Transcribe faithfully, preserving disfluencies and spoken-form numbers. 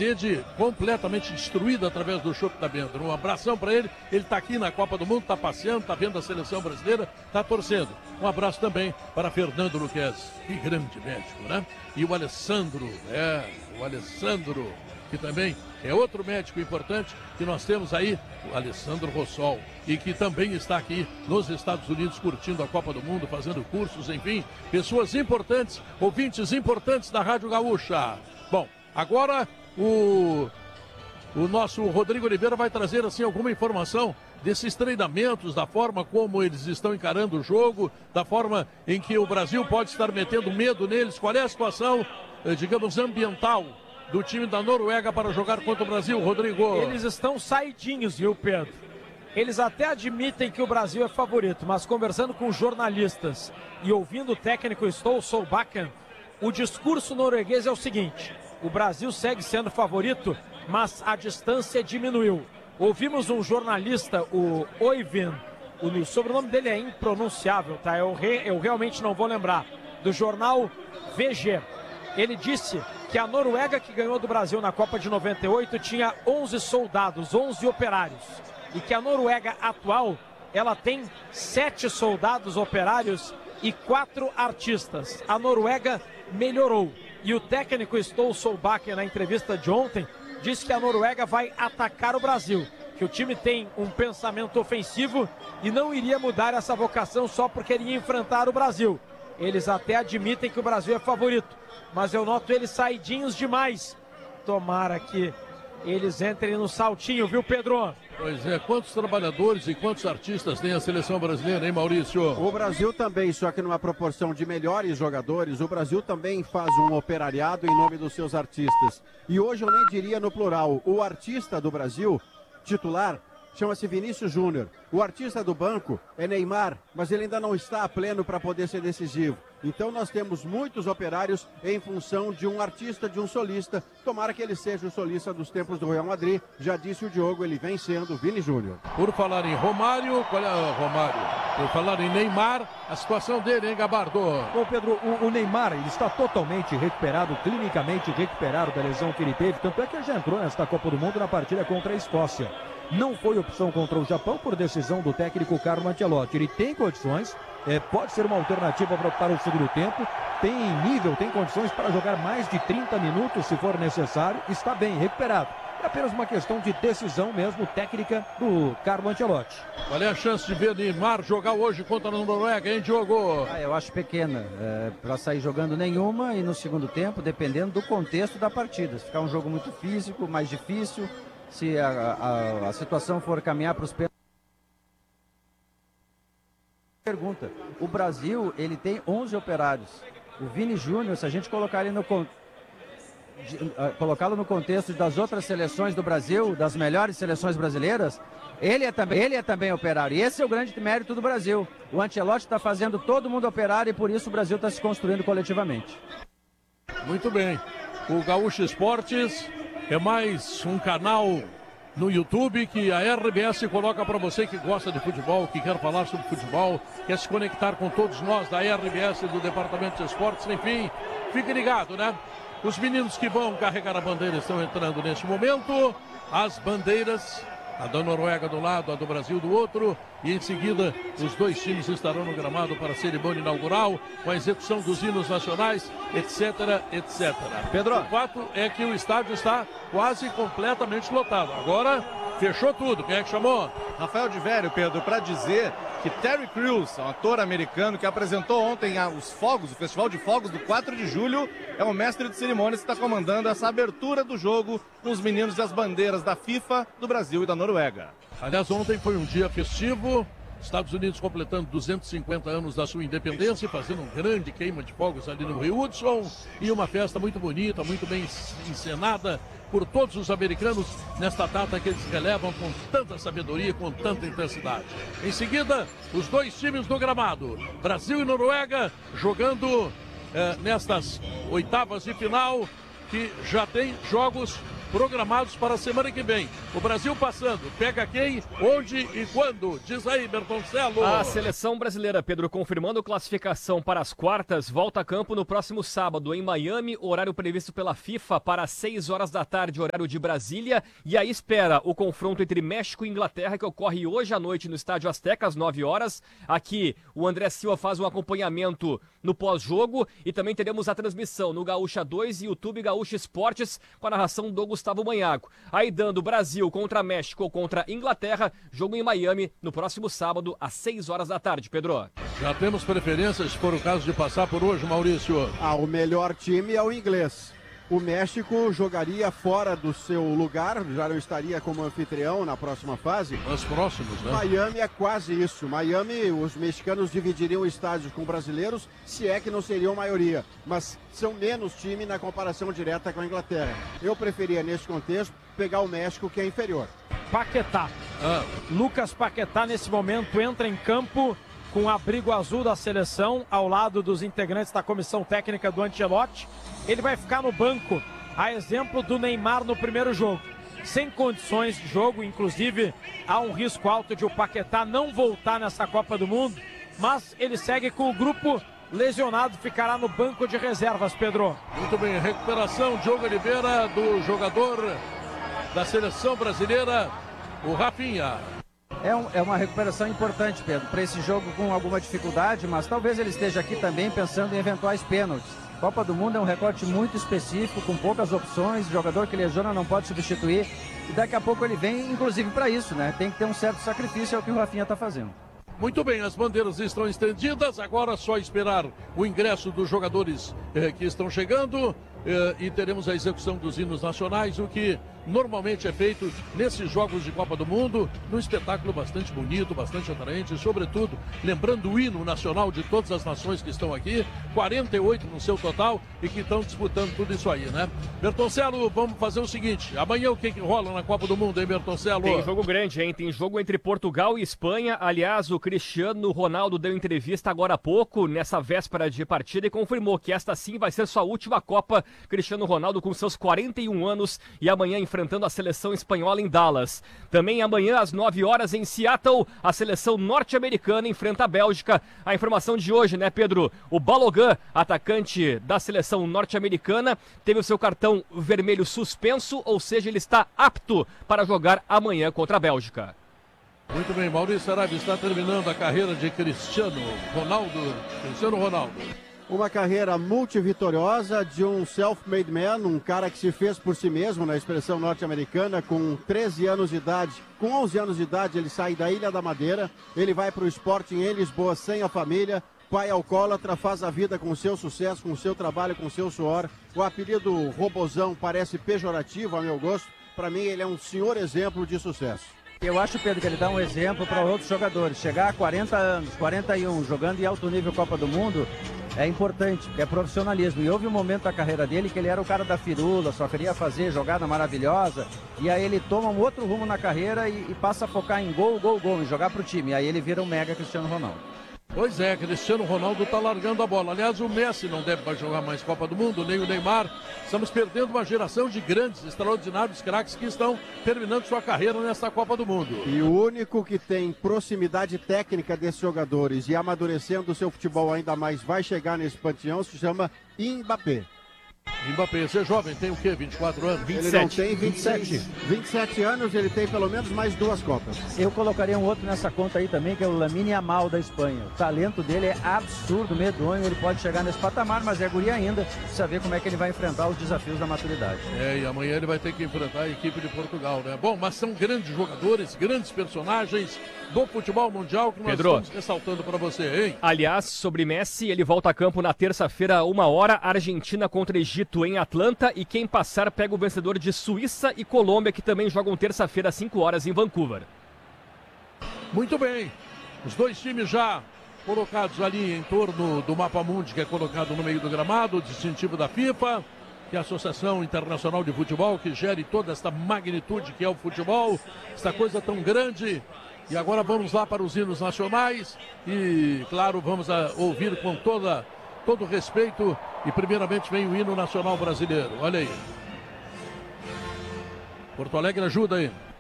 sede completamente destruída através do chope da Bender. Um abração para ele. Ele está aqui na Copa do Mundo, está passeando, está vendo a seleção brasileira, está torcendo. Um abraço também para Fernando Luquezzi. Que grande médico, né? E o Alessandro, é, o Alessandro, que também é outro médico importante que nós temos aí, o Alessandro Rossol, e que também está aqui nos Estados Unidos curtindo a Copa do Mundo, fazendo cursos, enfim, pessoas importantes, ouvintes importantes da Rádio Gaúcha. Bom, agora o, o nosso Rodrigo Oliveira vai trazer assim alguma informação desses treinamentos, da forma como eles estão encarando o jogo, da forma em que o Brasil pode estar metendo medo neles. Qual é a situação, digamos, ambiental do time da Noruega para jogar contra o Brasil, Rodrigo? Eles estão saidinhos, viu, Pedro? Eles até admitem que o Brasil é favorito, mas conversando com jornalistas e ouvindo o técnico Ståle Solbakken, o discurso norueguês é o seguinte: o Brasil segue sendo favorito, mas a distância diminuiu. Ouvimos um jornalista, o Oyvind, o sobrenome dele é impronunciável, tá? Eu, re, eu realmente não vou lembrar, do jornal V G. Ele disse que a Noruega, que ganhou do Brasil na Copa de noventa e oito, tinha onze soldados, onze operários. E que a Noruega atual, ela tem sete soldados operários e quatro artistas. A Noruega melhorou. E o técnico Ståle Solbakken, na entrevista de ontem, disse que a Noruega vai atacar o Brasil. Que o time tem um pensamento ofensivo e não iria mudar essa vocação só porque iria enfrentar o Brasil. Eles até admitem que o Brasil é favorito, mas eu noto eles saidinhos demais. Tomara que eles entrem no saltinho, viu, Pedro? Pois é, quantos trabalhadores e quantos artistas tem a seleção brasileira, hein, Maurício? O Brasil também, só que numa proporção de melhores jogadores, o Brasil também faz um operariado em nome dos seus artistas. E hoje eu nem diria no plural, o artista do Brasil, titular, chama-se Vinícius Júnior. O artista do banco é Neymar, mas ele ainda não está a pleno para poder ser decisivo. Então nós temos muitos operários em função de um artista, de um solista. Tomara que ele seja o solista dos tempos do Real Madrid. Já disse o Diogo, ele vem sendo Vini Júnior. Por falar em Romário, qual é o Romário? Por falar em Neymar, a situação dele, hein, Gabardo? Bom, Pedro, o, o Neymar, ele está totalmente recuperado, clinicamente recuperado da lesão que ele teve. Tanto é que ele já entrou nesta Copa do Mundo na partida contra a Escócia. Não foi opção contra o Japão por decisão do técnico Carlo Ancelotti. Ele tem condições, é, pode ser uma alternativa para, para o segundo tempo, tem nível, tem condições para jogar mais de trinta minutos se for necessário, está bem recuperado. É apenas uma questão de decisão mesmo técnica do Carlo Ancelotti. Qual é a chance de ver Neymar jogar hoje contra a Noruega, hein, Diogo? Ah, eu acho pequena, é, para sair jogando nenhuma e no segundo tempo, dependendo do contexto da partida. Se ficar um jogo muito físico, mais difícil, se a, a, a situação for caminhar para os pênaltis. Pergunta, o Brasil, ele tem onze operários. O Vini Júnior, se a gente colocar ele no colocá-lo no contexto das outras seleções do Brasil, das melhores seleções brasileiras, ele é também, ele é também operário. E esse é o grande mérito do Brasil. O Ancelotti está fazendo todo mundo operário e por isso o Brasil está se construindo coletivamente. Muito bem. O Gaúcho Esportes é mais um canal no YouTube que a R B S coloca para você que gosta de futebol, que quer falar sobre futebol, quer se conectar com todos nós da R B S, do Departamento de Esportes, enfim, fique ligado, né? Os meninos que vão carregar a bandeira estão entrando neste momento, as bandeiras, a da Noruega do lado, a do Brasil do outro, e em seguida os dois times estarão no gramado para a cerimônia inaugural, com a execução dos hinos nacionais, etc, etcétera. Pedro, o fato é que o estádio está quase completamente lotado. Agora fechou tudo. Quem é que chamou? Rafael de Vério, Pedro, para dizer que Terry Crews, um ator americano que apresentou ontem os fogos, o Festival de Fogos do quatro de julho, é o mestre de cerimônias que está comandando essa abertura do jogo com os meninos e as bandeiras da FIFA, do Brasil e da Noruega. Aliás, ontem foi um dia festivo, Estados Unidos completando duzentos e cinquenta anos da sua independência, fazendo um grande queima de fogos ali no Rio Hudson, e uma festa muito bonita, muito bem encenada por todos os americanos nesta data que eles relevam com tanta sabedoria, com tanta intensidade. Em seguida, os dois times no gramado, Brasil e Noruega, jogando eh, nestas oitavas de final, que já tem jogos programados para a semana que vem. O Brasil passando, pega quem, onde e quando? Diz aí, Bertoncello. A seleção brasileira, Pedro, confirmando classificação para as quartas, volta a campo no próximo sábado em Miami, horário previsto pela FIFA para as seis horas da tarde, horário de Brasília, e aí espera o confronto entre México e Inglaterra, que ocorre hoje à noite no Estádio Azteca, às nove horas. Aqui o André Silva faz um acompanhamento no pós-jogo e também teremos a transmissão no Gaúcha dois e YouTube Gaúcha Esportes com a narração do Gustavo Manhago. Aí dando Brasil contra México ou contra Inglaterra, jogo em Miami no próximo sábado às seis horas da tarde, Pedro. Já temos preferências, se for o caso de passar por hoje, Maurício. Ah, o melhor time é o inglês. O México jogaria fora do seu lugar, já não estaria como anfitrião na próxima fase. Os próximos, né? Miami é quase isso. Miami, os mexicanos dividiriam estádios com brasileiros, se é que não seriam maioria. Mas são menos time na comparação direta com a Inglaterra. Eu preferia, nesse contexto, pegar o México, que é inferior. Paquetá. Ah. Lucas Paquetá, nesse momento, entra em campo com o abrigo azul da seleção, ao lado dos integrantes da comissão técnica do Ancelotti. Ele vai ficar no banco, a exemplo do Neymar no primeiro jogo. Sem condições de jogo, inclusive há um risco alto de o Paquetá não voltar nessa Copa do Mundo, mas ele segue com o grupo lesionado, ficará no banco de reservas, Pedro. Muito bem, recuperação, Diogo Oliveira, do jogador da seleção brasileira, o Rafinha. É, um, é uma recuperação importante, Pedro, para esse jogo com alguma dificuldade, mas talvez ele esteja aqui também pensando em eventuais pênaltis. Copa do Mundo é um recorte muito específico, com poucas opções, jogador que lesiona não pode substituir, e daqui a pouco ele vem, inclusive, para isso, né? Tem que ter um certo sacrifício, é o que o Rafinha está fazendo. Muito bem, as bandeiras estão estendidas, agora é só esperar o ingresso dos jogadores eh, que estão chegando eh, e teremos a execução dos hinos nacionais, o que normalmente é feito nesses Jogos de Copa do Mundo, num espetáculo bastante bonito, bastante atraente, e sobretudo lembrando o hino nacional de todas as nações que estão aqui, quarenta e oito no seu total e que estão disputando tudo isso aí, né? Bertoncello, vamos fazer o seguinte, amanhã o que, que rola na Copa do Mundo, hein, Bertoncello? Tem jogo grande, hein? Tem jogo entre Portugal e Espanha. Aliás, o Cristiano Ronaldo deu entrevista agora há pouco, nessa véspera de partida, e confirmou que esta sim vai ser sua última Copa. Cristiano Ronaldo com seus quarenta e um anos e amanhã enfrentando a seleção espanhola em Dallas. Também amanhã às nove horas em Seattle, a seleção norte-americana enfrenta a Bélgica. A informação de hoje, né, Pedro? O Balogun, atacante da seleção norte-americana, teve o seu cartão vermelho suspenso, ou seja, ele está apto para jogar amanhã contra a Bélgica. Muito bem, Maurício Saraiva está terminando a carreira de Cristiano Ronaldo. Cristiano Ronaldo. Uma carreira multivitoriosa de um self-made man, um cara que se fez por si mesmo, na expressão norte-americana, com treze anos de idade. Com onze anos de idade ele sai da Ilha da Madeira, ele vai para o Sporting em Lisboa sem a família, pai alcoólatra, faz a vida com o seu sucesso, com o seu trabalho, com o seu suor. O apelido Robozão parece pejorativo a meu gosto, para mim ele é um senhor exemplo de sucesso. Eu acho, Pedro, que ele dá um exemplo para outros jogadores. Chegar a quarenta anos, quarenta e um, jogando em alto nível Copa do Mundo, é importante, é profissionalismo. E houve um momento da carreira dele que ele era o cara da firula, só queria fazer jogada maravilhosa. E aí ele toma um outro rumo na carreira e, e passa a focar em gol, gol, gol, em jogar pro time. E aí ele vira um mega Cristiano Ronaldo. Pois é, Cristiano Ronaldo está largando a bola. Aliás, o Messi não deve mais jogar mais Copa do Mundo, nem o Neymar. Estamos perdendo uma geração de grandes, extraordinários craques que estão terminando sua carreira nesta Copa do Mundo. E o único que tem proximidade técnica desses jogadores e amadurecendo o seu futebol ainda mais vai chegar nesse panteão se chama Mbappé. Mbappé, você é jovem, tem o quê? vinte e quatro anos? vinte e sete. Ele não tem vinte e sete. vinte e sete anos, ele tem pelo menos mais duas Copas. Eu colocaria um outro nessa conta aí também, que é o Lamine Yamal da Espanha. O talento dele é absurdo, medonho, ele pode chegar nesse patamar, mas é guri ainda, precisa ver como é que ele vai enfrentar os desafios da maturidade. É, e amanhã ele vai ter que enfrentar a equipe de Portugal, né? Bom, mas são grandes jogadores, grandes personagens do futebol mundial que nós Pedro, estamos ressaltando para você, hein? Aliás, sobre Messi, ele volta a campo na terça-feira, uma hora, Argentina contra Egito em Atlanta, e quem passar pega o vencedor de Suíça e Colômbia, que também jogam terça-feira às cinco horas em Vancouver. Muito bem, os dois times já colocados ali em torno do Mapa Mundi, que é colocado no meio do gramado, o distintivo da FIFA, que é a Associação Internacional de Futebol, que gere toda esta magnitude que é o futebol, esta coisa tão grande. E agora vamos lá para os hinos nacionais e, claro, vamos a ouvir com toda, todo respeito. E primeiramente vem o hino nacional brasileiro. Olha aí. Porto Alegre ajuda aí.